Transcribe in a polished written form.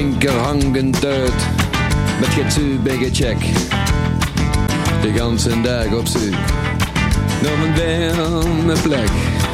hangend uit. Met get zu big check. De ganse dag op zoek naar een warme plek.